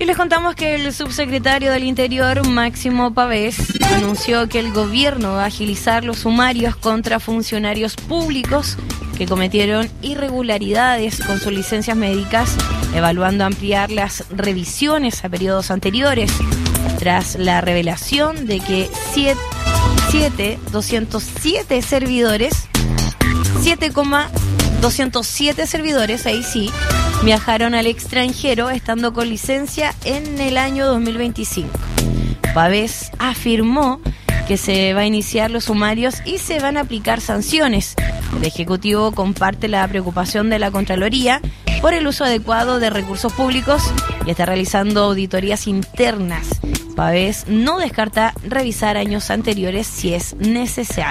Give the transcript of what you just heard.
Y les contamos que el subsecretario del Interior, Máximo Pavés, anunció que el gobierno va a agilizar los sumarios contra funcionarios públicos que cometieron irregularidades con sus licencias médicas, evaluando ampliar las revisiones a periodos anteriores, tras la revelación de que 7,207 servidores, ahí sí, viajaron al extranjero estando con licencia en el año 2025. Pavés afirmó que se va a iniciar los sumarios y se van a aplicar sanciones. El Ejecutivo comparte la preocupación de la Contraloría por el uso adecuado de recursos públicos y está realizando auditorías internas. Pavés no descarta revisar años anteriores si es necesario.